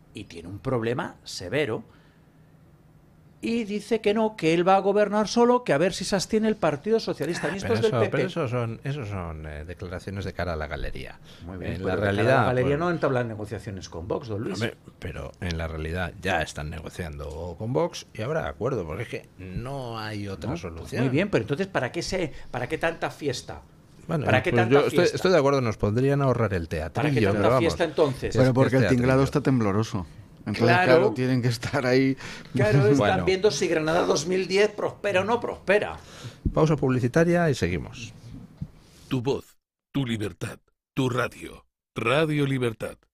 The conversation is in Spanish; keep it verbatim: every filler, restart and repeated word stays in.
y tiene un problema severo. Y dice que no, que él va a gobernar solo, que a ver si se abstiene el Partido Socialista. Ah, A mí esto pero, es del eso, P P. pero eso son, eso son eh, declaraciones de cara a la galería. Muy bien, en pero la de cara a realidad, la galería pues, no entablan negociaciones con Vox, don Luis. hombre, pero en la realidad ya están negociando con Vox y habrá acuerdo, porque es que no hay otra ¿No? solución. Muy bien, pero entonces, ¿para qué, se, para qué tanta fiesta? Bueno, ¿Para qué pues tanta yo estoy, fiesta? estoy de acuerdo, nos podrían ahorrar el teatrillo. ¿Para qué tanta pero vamos, fiesta entonces? Pero Es- porque es el tinglado teatrillo. está tembloroso. Entonces, Claro. claro, tienen que estar ahí. Claro, están Bueno. viendo si Granada dos mil diez prospera o no prospera. Pausa publicitaria y seguimos. Tu voz, tu libertad, tu radio. Radio Libertad.